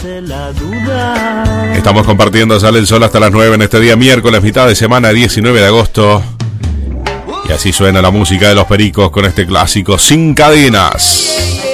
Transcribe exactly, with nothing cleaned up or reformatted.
Estamos compartiendo Sale el Sol hasta las nueve en este día miércoles, mitad de semana, diecinueve de agosto. Y así suena la música de Los Pericos con este clásico Sin Cadenas.